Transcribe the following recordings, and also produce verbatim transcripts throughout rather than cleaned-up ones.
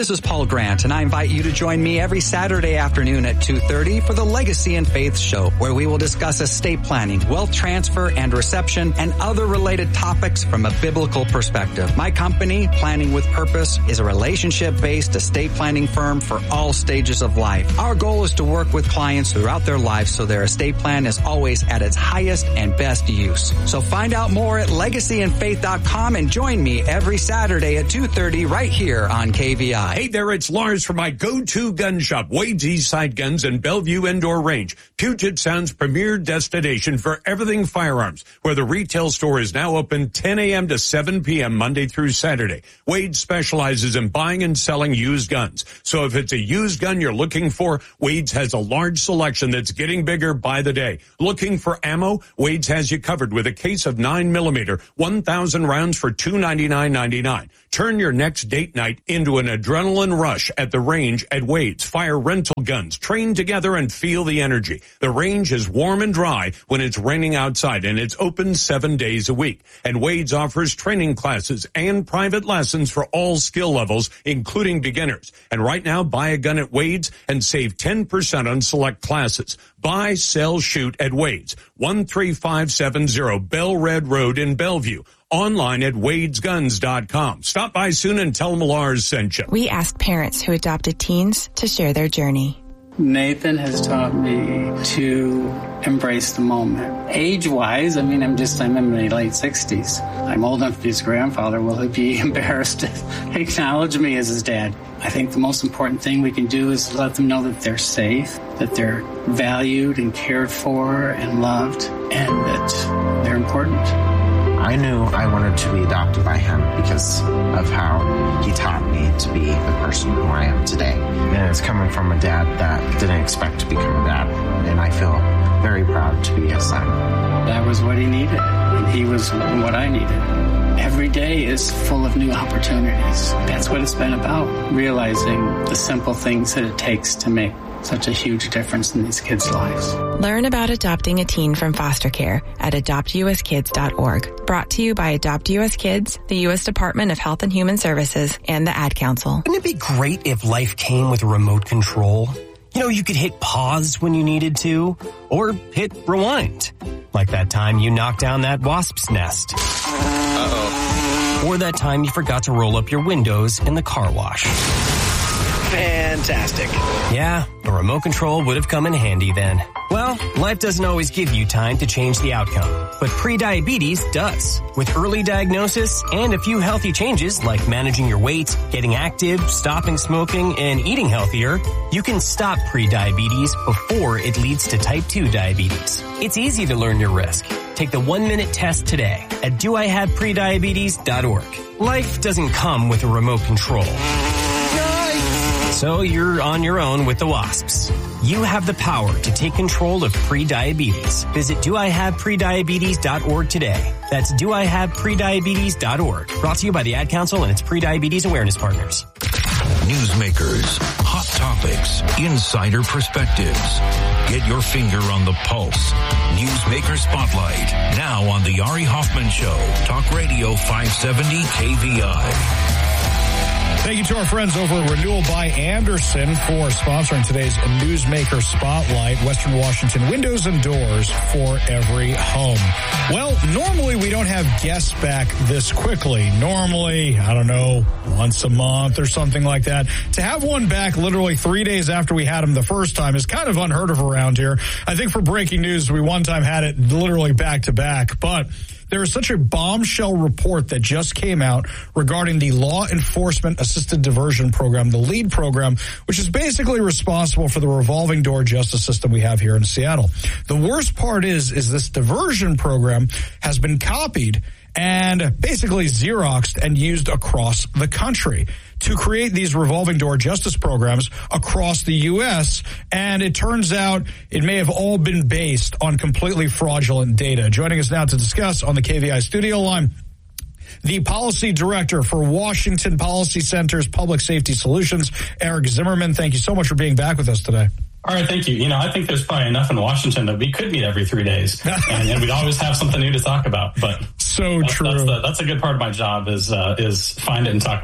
this is Paul Grant, and I invite you to join me every Saturday afternoon at two thirty for the Legacy and Faith Show, where we will discuss estate planning, wealth transfer and reception, and other related topics from a biblical perspective. My company, Planning with Purpose, is a relationship-based estate planning firm for all stages of life. Our goal is to work with clients throughout their lives so their estate plan is always at its highest and best use. So find out more at legacy and faith dot com and join me every Saturday at two thirty right here on K V I. Hey there, it's Lars from my go-to gun shop, Wade's Eastside Guns and Bellevue Indoor Range, Puget Sound's premier destination for everything firearms, where the retail store is now open ten a.m. to seven p.m. Monday through Saturday. Wade specializes in buying and selling used guns. So if it's a used gun you're looking for, Wade's has a large selection that's getting bigger by the day. Looking for ammo? Wade's has you covered with a case of nine millimeter, one thousand rounds for two hundred ninety-nine ninety-nine. Turn your next date night into an adrenaline rush at the range at Wade's. Fire rental guns. Train together and feel the energy. The range is warm and dry when it's raining outside, and it's open seven days a week. And Wade's offers training classes and private lessons for all skill levels, including beginners. And right now, buy a gun at Wade's and save ten percent on select classes. Buy, sell, shoot at Wade's. one three five seven zero Bell Red Road in Bellevue. Online at wades guns dot com. Stop by soon and tell them Lars sent you. We asked parents who adopted teens to share their journey. Nathan has taught me to embrace the moment. Age-wise, I mean, I'm just, I'm in my late sixties. I'm old enough to be his grandfather. Will he be embarrassed to acknowledge me as his dad? I think the most important thing we can do is let them know that they're safe, that they're valued and cared for and loved, and that they're important. I knew I wanted to be adopted by him because of how he taught me to be the person who I am today. And it's coming from a dad that didn't expect to become a dad. And I feel very proud to be his son. That was what he needed, and he was what I needed. Every day is full of new opportunities. That's what it's been about, realizing the simple things that it takes to make such a huge difference in these kids' lives. Learn about adopting a teen from foster care at adopt u s kids dot org. Brought to you by Adopt U S Kids, the U S Department of Health and Human Services, and the Ad Council. Wouldn't it be great if life came with a remote control? You know, you could hit pause when you needed to, or hit rewind. Like that time you knocked down that wasp's nest. Uh-oh. Or that time you forgot to roll up your windows in the car wash. Fantastic. Yeah, a remote control would have come in handy then. Well, life doesn't always give you time to change the outcome, but prediabetes does. With early diagnosis and a few healthy changes like managing your weight, getting active, stopping smoking, and eating healthier, you can stop prediabetes before it leads to type two diabetes. It's easy to learn your risk. Take the one-minute test today at do I have prediabetes dot org. Life doesn't come with a remote control. So you're on your own with the wasps. You have the power to take control of prediabetes. Visit do I have prediabetes dot org today. That's do I have prediabetes dot org. Brought to you by the Ad Council and its prediabetes awareness partners. Newsmakers, hot topics, insider perspectives. Get your finger on the pulse. Newsmaker Spotlight, now on the Ari Hoffman Show. Talk Radio five seventy K V I. Thank you to our friends over at Renewal by Andersen for sponsoring today's Newsmaker Spotlight. Western Washington, windows and doors for every home. Well, normally we don't have guests back this quickly. Normally, I don't know, once a month or something like that. To have one back literally three days after we had him the first time is kind of unheard of around here. I think for breaking news, we one time had it literally back to back, but there is such a bombshell report that just came out regarding the Law Enforcement Assisted Diversion Program, the LEAD program, which is basically responsible for the revolving door justice system we have here in Seattle. The worst part is, is this diversion program has been copied and basically Xeroxed and used across the country to create these revolving door justice programs across the U S, and it turns out it may have all been based on completely fraudulent data. Joining us now to discuss on the K V I studio line, the policy director for Washington Policy Center's Public Safety Solutions, Eric Zimmerman. Thank you so much for being back with us today. All right, thank you. You know, I think there's probably enough in Washington that we could meet every three days, and, and we'd always have something new to talk about. But so that's, true. That's, the, that's a good part of my job is uh, is find it and talk about it.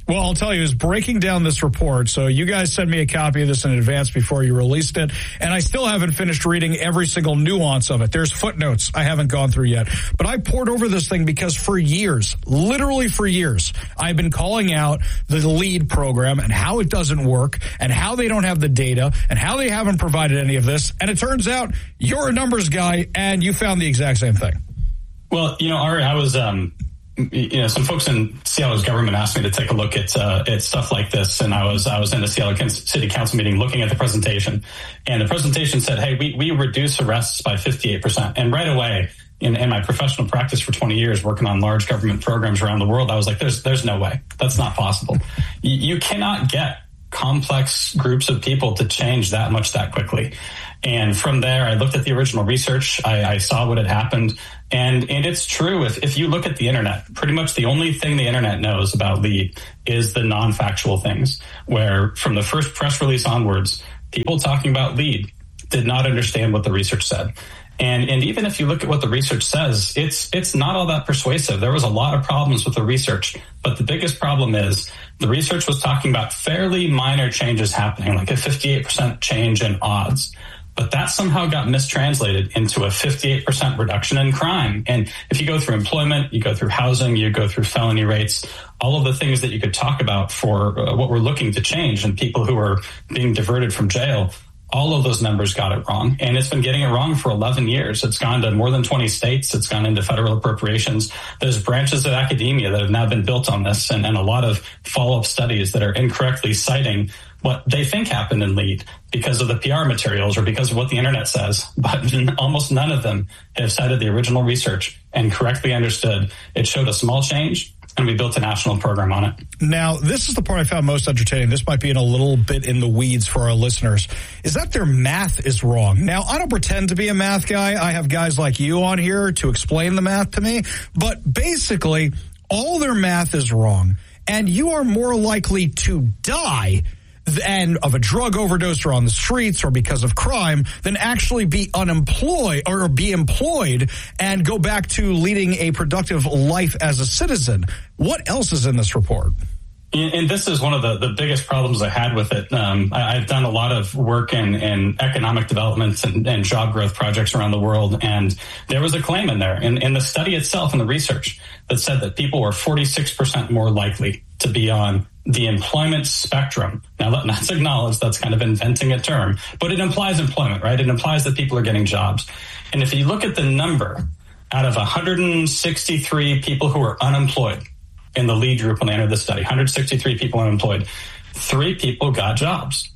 Well, I'll tell you, is breaking down this report. So you guys sent me a copy of this in advance before you released it, and I still haven't finished reading every single nuance of it. There's footnotes I haven't gone through yet. But I poured over this thing because for years, literally for years, I've been calling out the LEAD program and how it doesn't work and how they don't have the data and how they haven't provided any of this. And it turns out you're a numbers guy, and you found the exact same thing. Well, you know, Ari, I was... um You know, some folks in Seattle's government asked me to take a look at uh, at stuff like this, and I was I was in a Seattle City Council meeting looking at the presentation, and the presentation said, "Hey, we we reduce arrests by fifty-eight percent," and right away, in, in my professional practice for twenty years, working on large government programs around the world, I was like, "There's there's no way. That's not possible. You, you cannot get complex groups of people to change that much that quickly." And from there, I looked at the original research. I, I saw what had happened. And, and it's true. If, if you look at the internet, pretty much the only thing the internet knows about LEAD is the non-factual things, where from the first press release onwards, people talking about LEAD did not understand what the research said. And, and even if you look at what the research says, it's, it's not all that persuasive. There was a lot of problems with the research, but the biggest problem is the research was talking about fairly minor changes happening, like a fifty-eight percent change in odds. But that somehow got mistranslated into a fifty-eight percent reduction in crime. And if you go through employment, you go through housing, you go through felony rates, all of the things that you could talk about for uh, what we're looking to change and people who are being diverted from jail, all of those numbers got it wrong. And it's been getting it wrong for eleven years. It's gone to more than twenty states. It's gone into federal appropriations. There's branches of academia that have now been built on this, and, and a lot of follow-up studies that are incorrectly citing what they think happened in LEAD because of the P R materials or because of what the internet says. But almost none of them have cited the original research and correctly understood. It showed a small change, and we built a national program on it. Now, this is the part I found most entertaining. This might be in a little bit in the weeds for our listeners, is that their math is wrong. Now, I don't pretend to be a math guy. I have guys like you on here to explain the math to me. But basically, all their math is wrong, and you are more likely to die and of a drug overdose or on the streets or because of crime than actually be unemployed or be employed and go back to leading a productive life as a citizen. What else is in this report? And this is one of the, the biggest problems I had with it. Um, I, I've done a lot of work in, in economic developments and, and job growth projects around the world, and there was a claim in there, in, in the study itself and the research, that said that people were forty-six percent more likely to be on the employment spectrum. Now, let's acknowledge that's kind of inventing a term, but it implies employment, right? It implies that people are getting jobs. And if you look at the number, out of one hundred sixty-three people who are unemployed in the LEAD group when they entered the study, one hundred sixty-three people unemployed, three people got jobs.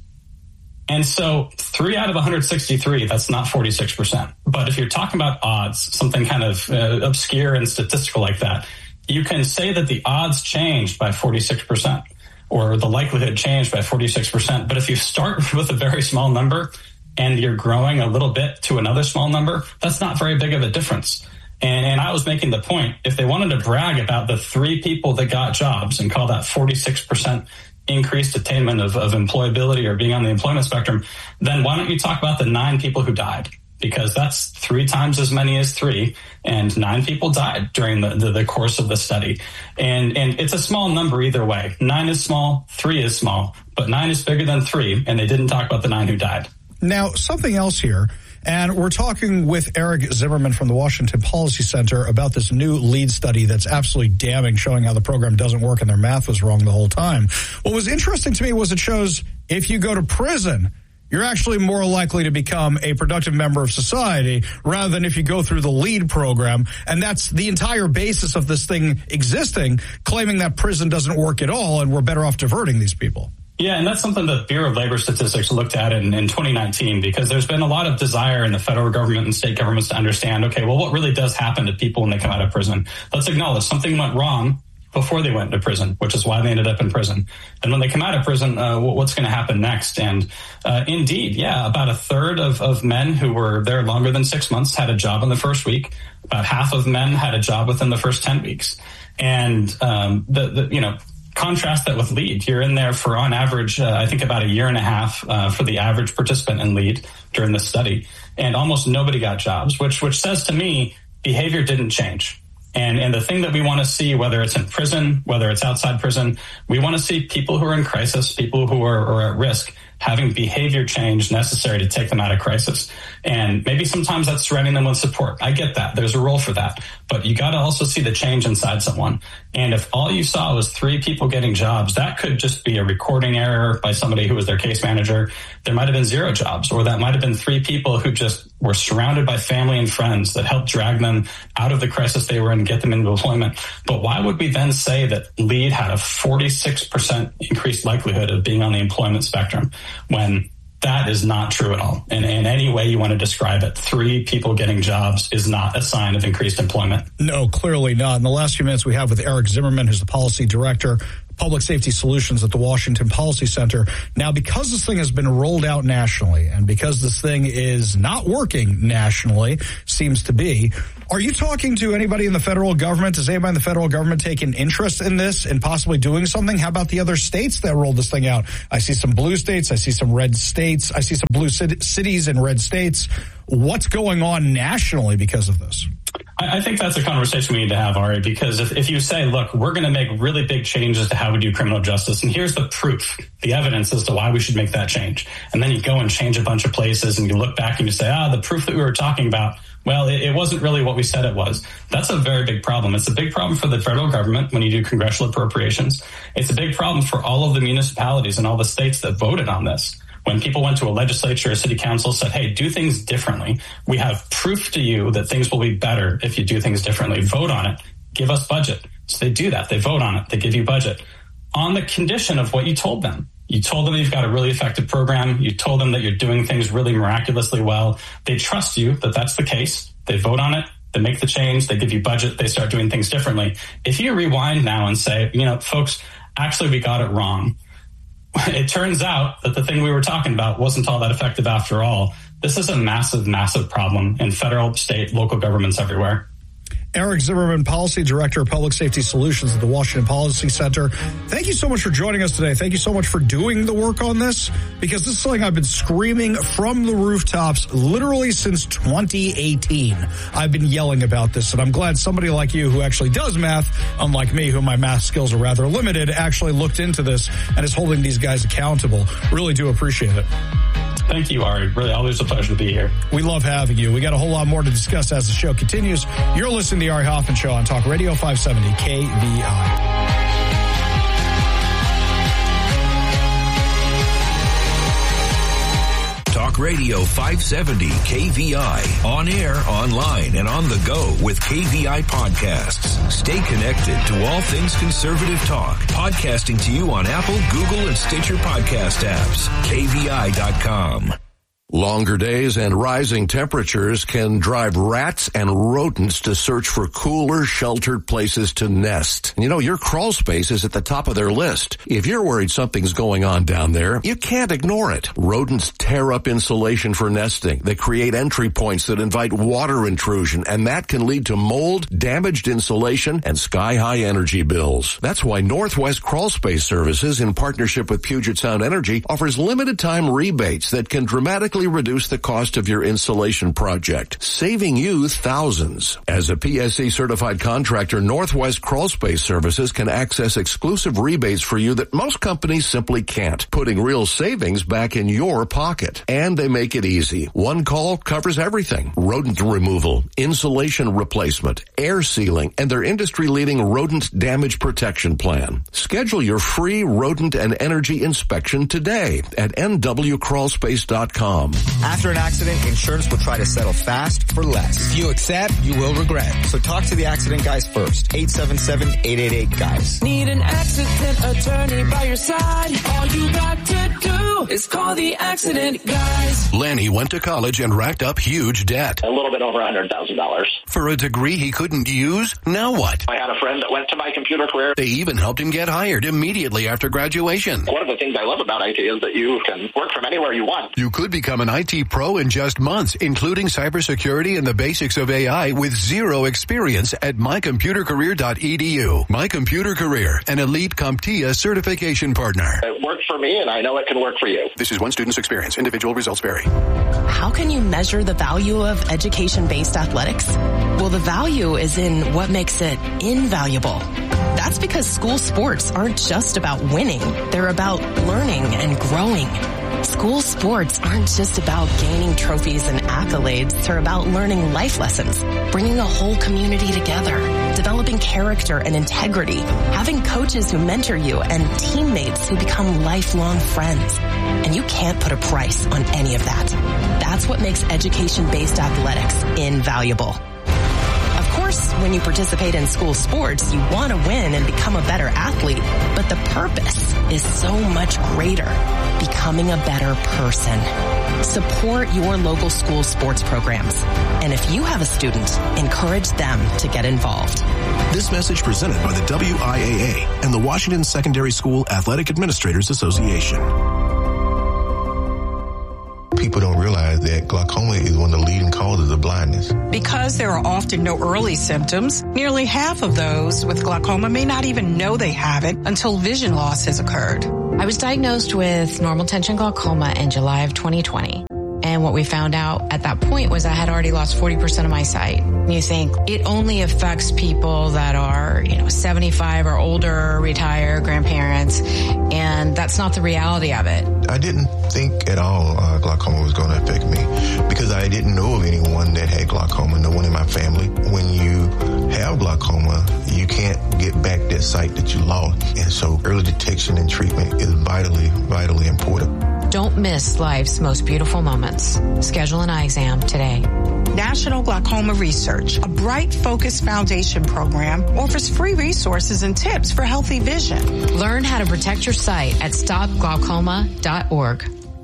And so three out of one hundred sixty-three, that's not forty-six percent. But if you're talking about odds, something kind of uh, obscure and statistical like that, you can say that the odds changed by forty-six percent or the likelihood changed by forty-six percent. But if you start with a very small number and you're growing a little bit to another small number, that's not very big of a difference. And, and I was making the point, if they wanted to brag about the three people that got jobs and call that forty-six percent increased attainment of, of employability or being on the employment spectrum, then why don't you talk about the nine people who died? Because that's three times as many as three, and nine people died during the, the, the course of the study. And, and it's a small number either way. Nine is small, three is small, but nine is bigger than three, and they didn't talk about the nine who died. Now, something else here, and we're talking with Eric Zimmerman from the Washington Policy Center about this new LEAD study that's absolutely damning, showing how the program doesn't work and their math was wrong the whole time. What was interesting to me was it shows if you go to prison, you're actually more likely to become a productive member of society rather than if you go through the LEAD program. And that's the entire basis of this thing existing, claiming that prison doesn't work at all and we're better off diverting these people. Yeah, and that's something the Bureau of Labor Statistics looked at in, in twenty nineteen, because there's been a lot of desire in the federal government and state governments to understand, okay, well, what really does happen to people when they come out of prison? Let's acknowledge something went wrong before they went to prison, which is why they ended up in prison. And when they come out of prison, uh, what's going to happen next? And uh, indeed, yeah, about a third of, of men who were there longer than six months had a job in the first week. About half of men had a job within the first ten weeks. And um, the, the you know, contrast that with LEAD. You're in there for, on average, uh, I think about a year and a half uh, for the average participant in LEAD during this study. And almost nobody got jobs, which which says to me behavior didn't change. And, and the thing that we want to see, whether it's in prison, whether it's outside prison, we want to see people who are in crisis, people who are, are at risk, having behavior change necessary to take them out of crisis. And maybe sometimes that's surrounding them with support. I get that. There's a role for that. But you got to also see the change inside someone. And if all you saw was three people getting jobs, that could just be a recording error by somebody who was their case manager. There might have been zero jobs, or that might have been three people who just were surrounded by family and friends that helped drag them out of the crisis they were in and get them into employment. But why would we then say that LEAD had a forty-six percent increased likelihood of being on the employment spectrum, when that is not true at all? And in any way you want to describe it, three people getting jobs is not a sign of increased employment. No, clearly not. In the last few minutes we have with Eric Zimmerman, who's the policy director, Public Safety Solutions at the Washington Policy Center. Now, because this thing has been rolled out nationally, and because this thing is not working nationally, seems to be, are you talking to anybody in the federal government? Does anybody in the federal government take an interest in this and possibly doing something? How about the other states that rolled this thing out? I see some blue states. I see some red states. I see some blue cities and red states. What's going on nationally because of this? I think that's a conversation we need to have, Ari, because if, if you say, look, we're going to make really big changes to how we do criminal justice, and here's the proof, the evidence as to why we should make that change, and then you go and change a bunch of places and you look back and you say, ah, the proof that we were talking about, well, it, it wasn't really what we said it was. That's a very big problem. It's a big problem for the federal government when you do congressional appropriations. It's a big problem for all of the municipalities and all the states that voted on this. When people went to a legislature or city council, said, hey, do things differently. We have proof to you that things will be better if you do things differently. Vote on it. Give us budget. So they do that. They vote on it. They give you budget on the condition of what you told them. You told them you've got a really effective program. You told them that you're doing things really miraculously well. They trust you that that's the case. They vote on it. They make the change. They give you budget. They start doing things differently. If you rewind now and say, you know, folks, actually, we got it wrong. It turns out that the thing we were talking about wasn't all that effective after all. This is a massive, massive problem in federal, state, local governments everywhere. Eric Zimmerman, Policy Director of Public Safety Solutions at the Washington Policy Center. Thank you so much for joining us today. Thank you so much for doing the work on this, because this is something I've been screaming from the rooftops literally since twenty eighteen. I've been yelling about this, and I'm glad somebody like you who actually does math, unlike me, who my math skills are rather limited, actually looked into this and is holding these guys accountable. Really do appreciate it. Thank you, Ari. Really, always a pleasure to be here. We love having you. We got a whole lot more to discuss as the show continues. You're listening to the Ari Hoffman Show on Talk Radio five seventy K V I. Talk Radio five seventy K V I. On air, online, and on the go with K V I podcasts. Stay connected to all things conservative talk. Podcasting to you on Apple, Google, and Stitcher podcast apps. K V I dot com. Longer days and rising temperatures can drive rats and rodents to search for cooler, sheltered places to nest. And you know, your crawl space is at the top of their list. If you're worried something's going on down there, you can't ignore it. Rodents tear up insulation for nesting. They create entry points that invite water intrusion, and that can lead to mold, damaged insulation, and sky-high energy bills. That's why Northwest Crawl Space Services, in partnership with Puget Sound Energy, offers limited-time rebates that can dramatically reduce the cost of your insulation project, saving you thousands. As a P S C certified contractor, Northwest Crawl Space Services can access exclusive rebates for you that most companies simply can't, putting real savings back in your pocket. And they make it easy. One call covers everything: rodent removal, insulation replacement, air sealing, and their industry-leading rodent damage protection plan. Schedule your free rodent and energy inspection today at N W crawl space dot com. After an accident, insurance will try to settle fast for less. If you accept, you will regret. So talk to the accident guys first. eight seven seven, eight eight eight, guys. Need an accident attorney by your side? All you got to do is call the accident guys. Lanny went to college and racked up huge debt. A little bit over one hundred thousand dollars. For a degree he couldn't use? Now what? I had a friend that went to my computer career. They even helped him get hired immediately after graduation. One of the things I love about I T is that you can work from anywhere you want. You could become an I T pro in just months, including cybersecurity and the basics of A I with zero experience at my computer career dot e d u. My Computer Career, an elite CompTIA certification partner. It worked for me, and I know it can work for you. you. This is one student's experience. Individual results vary. How can you measure the value of education-based athletics? Well, the value is in what makes it invaluable. That's because school sports aren't just about winning. They're about learning and growing. School sports aren't just about gaining trophies and accolades. They're about learning life lessons, bringing a whole community together, developing character and integrity, having coaches who mentor you, and teammates who become lifelong friends. And you can't put a price on any of that. That's what makes education-based athletics invaluable. Of course, when you participate in school sports, you want to win and become a better athlete, but the purpose is so much greater, becoming a better person. Support your local school sports programs. And if you have a student, encourage them to get involved. This message presented by the W I A A and the Washington Secondary School Athletic Administrators Association. People don't realize that glaucoma is one of the leading causes of blindness. Because there are often no early symptoms, nearly half of those with glaucoma may not even know they have it until vision loss has occurred. I was diagnosed with normal tension glaucoma in July of twenty twenty. And what we found out at that point was I had already lost forty percent of my sight. You think it only affects people that are, you know, seventy-five or older, retired, grandparents, and that's not the reality of it. I didn't think at all uh, glaucoma was going to affect me because I didn't know of anyone that had glaucoma, no one in my family. When you have glaucoma, you can't get back that sight that you lost. And so early detection and treatment is vitally, vitally important. Don't miss life's most beautiful moments. Schedule an eye exam today. National Glaucoma Research, a bright, focused foundation program, offers free resources and tips for healthy vision. Learn how to protect your sight at stop glaucoma dot org.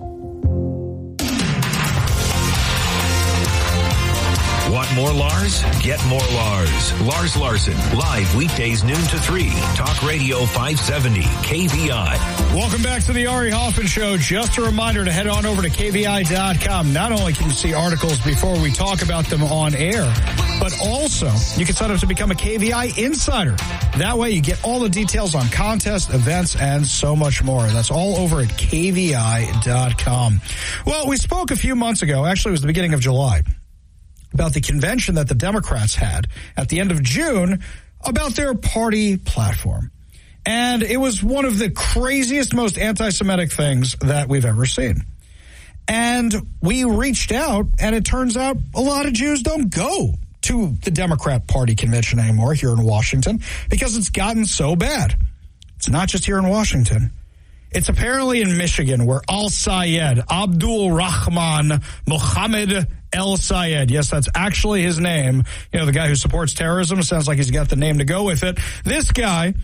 Want more Lars? Get more Lars. Lars Larson, live weekdays noon to three. Talk Radio five seventy, K V I. Welcome back to the Ari Hoffman Show. Just a reminder to head on over to K V I dot com. Not only can you see articles before we talk about them on air, but also you can sign up to become a K V I insider. That way you get all the details on contests, events, and so much more. That's all over at K V I dot com. Well, we spoke a few months ago. Actually, it was the beginning of July, about the convention that the Democrats had at the end of June about their party platform. And it was one of the craziest, most anti-Semitic things that we've ever seen. And we reached out, and it turns out a lot of Jews don't go to the Democrat Party convention anymore here in Washington because it's gotten so bad. It's not just here in Washington. It's apparently in Michigan, where Al-Sayed, Abdul Rahman Mohammed El-Sayed, yes, that's actually his name. You know, the guy who supports terrorism, sounds like he's got the name to go with it. This guy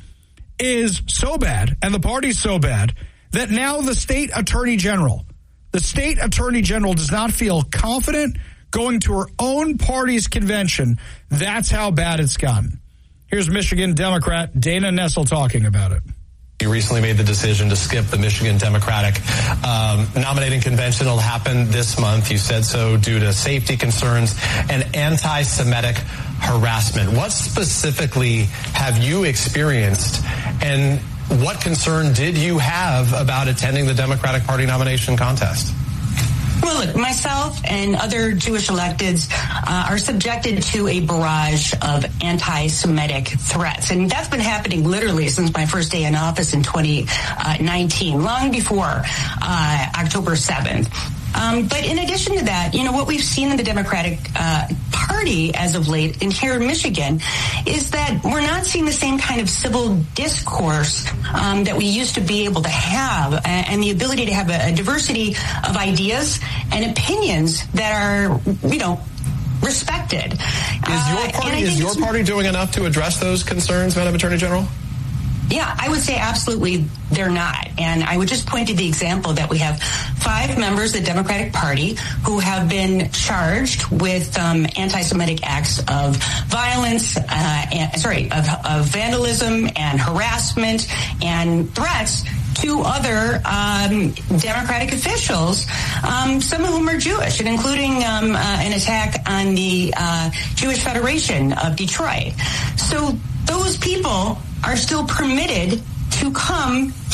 is so bad, and the party's so bad, that now the state attorney general, the state attorney general does not feel confident going to her own party's convention. That's how bad it's gotten. Here's Michigan Democrat Dana Nessel talking about it. You recently made the decision to skip the Michigan Democratic um, nominating convention. It'll happen this month. You said so due to safety concerns and anti-Semitic harassment. What specifically have you experienced, and what concern did you have about attending the Democratic Party nomination contest? Well, look, myself and other Jewish electeds uh, are subjected to a barrage of anti-Semitic threats. And that's been happening literally since my first day in office in twenty nineteen, long before uh, October seventh. Um, but in addition to that, you know, what we've seen in the Democratic uh, Party as of late in here in Michigan is that we're not seeing the same kind of civil discourse um, that we used to be able to have, and the ability to have a, a diversity of ideas and opinions that are, you know, respected. Is your party, uh, is your party doing enough to address those concerns, Madam Attorney General? Yeah, I would say absolutely they're not. And I would just point to the example that we have five members of the Democratic Party who have been charged with um, anti-Semitic acts of violence, uh, and, sorry, of, of vandalism and harassment and threats to other um, Democratic officials, um, some of whom are Jewish, and including um, uh, an attack on the uh, Jewish Federation of Detroit. So those people are still permitted to come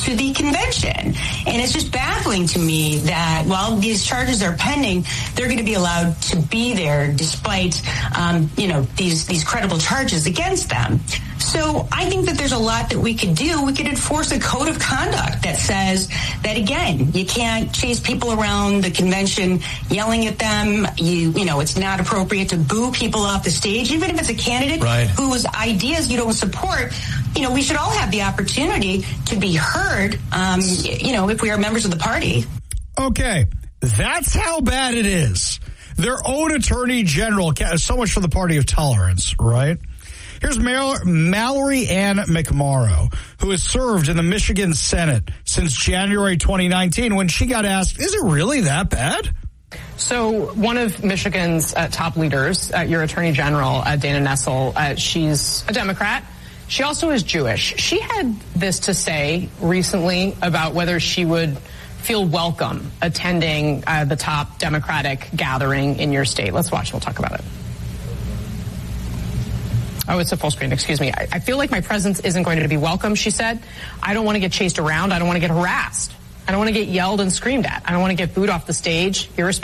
to the convention. And it's just baffling to me that while these charges are pending, they're going to be allowed to be there despite, um, you know, these, these credible charges against them. So I think that there's a lot that we could do. We could enforce a code of conduct that says that, again, you can't chase people around the convention yelling at them. You, you know, it's not appropriate to boo people off the stage, even if it's a candidate right. whose ideas you don't support. You know, we should all have the opportunity to be heard, um, you know, if we are members of the party. Okay, that's how bad it is. Their own attorney general, so much for the party of tolerance, right? Here's Mal- Mallory Ann McMorrow, who has served in the Michigan Senate since January twenty nineteen, when she got asked, is it really that bad? So one of Michigan's uh, top leaders, uh, your attorney general, uh, Dana Nessel, uh, she's a Democrat. She also is Jewish. She had this to say recently about whether she would feel welcome attending uh, the top Democratic gathering in your state. Let's watch. We'll talk about it. Oh, it's a full screen. Excuse me. I, I feel like my presence isn't going to be welcome, she said. I don't want to get chased around. I don't want to get harassed. I don't want to get yelled and screamed at. I don't want to get booed off the stage, irrespective